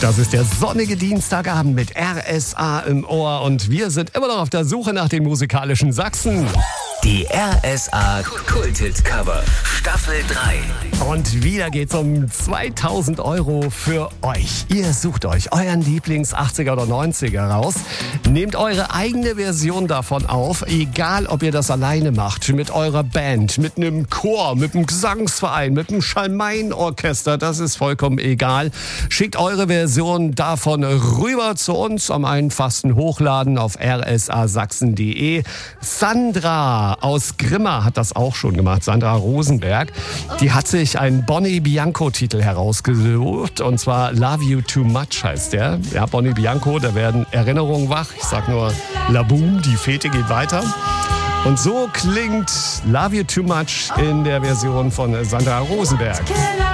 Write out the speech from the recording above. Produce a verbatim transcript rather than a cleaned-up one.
Das ist der sonnige Dienstagabend mit R S A im Ohr und wir sind immer noch auf der Suche nach den musikalischen Sachsen. Die R S A Kulthit Cover Staffel drei. Und wieder geht's um zweitausend Euro für euch. Ihr sucht euch euren Lieblings-achtziger oder neunziger raus. Nehmt eure eigene Version davon auf, egal ob ihr das alleine macht, mit eurer Band, mit einem Chor, mit einem Gesangsverein, mit einem Schalmeienorchester, das ist vollkommen egal. Schickt eure Version davon rüber zu uns, am einfachsten hochladen auf r s a sachsen punkt d e. Sandra aus Grimma hat das auch schon gemacht, Sandra Rosenberg. Die hat sich einen Bonnie Bianco-Titel herausgesucht und zwar Love You Too Much heißt der. Ja, Bonnie Bianco, da werden Erinnerungen wach. Ich sag nur Laboom, die Fete geht weiter. Und so klingt Love You Too Much in der Version von Sandra Rosenberg.